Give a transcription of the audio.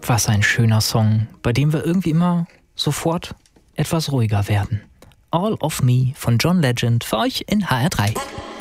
Was ein schöner Song, bei dem wir irgendwie immer sofort etwas ruhiger werden. All of Me von John Legend für euch in HR3.